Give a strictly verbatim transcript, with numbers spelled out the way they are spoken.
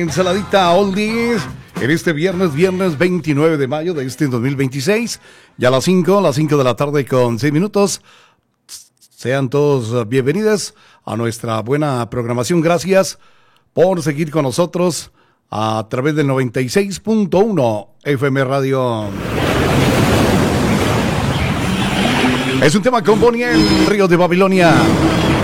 Ensaladita Oldies en este viernes, viernes veintinueve de mayo de este dos mil veintiséis, ya a las cinco, las cinco de la tarde con seis minutos. Sean todos bienvenidos a nuestra buena programación. Gracias por seguir con nosotros a través del noventa y seis punto uno F M Radio. Es un tema con Bonnie M, Río de Babilonia.